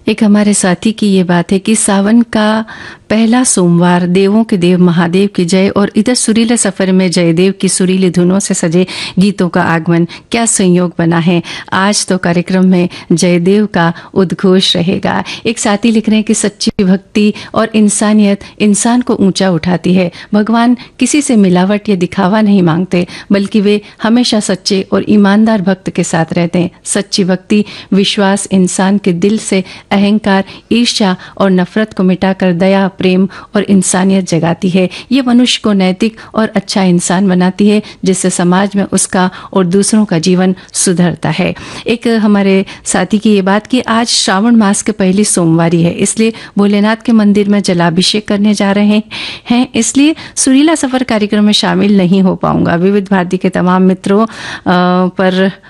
एक हमारे साथी की ये बात है कि सावन का पहला सोमवार देवों के देव महादेव की जय और इधर सुरीले सफर में जयदेव की सुरीली धुनों से सजे गीतों का आगमन, क्या संयोग बना है। आज तो कार्यक्रम में जयदेव का उद्घोष रहेगा। एक साथी लिख रहे हैं कि सच्ची भक्ति और इंसानियत इंसान को ऊंचा उठाती है। भगवान किसी से मिलावट या दिखावा नहीं मांगते, बल्कि वे हमेशा सच्चे और ईमानदार भक्त के साथ रहते हैं। सच्ची भक्ति विश्वास इंसान के दिल से अहंकार, ईर्ष्या और नफरत को मिटाकर दया, प्रेम और इंसानियत जगाती है। ये मनुष्य को नैतिक और अच्छा इंसान बनाती है, जिससे समाज में उसका और दूसरों का जीवन सुधरता है। एक हमारे साथी की ये बात कि आज श्रावण मास के पहली सोमवारी है, इसलिए भोलेनाथ के मंदिर में जलाभिषेक करने जा रहे हैं, इसलिए सुरीला सफर कार्यक्रम में शामिल नहीं हो पाऊंगा। विविध भारती के तमाम मित्रों पर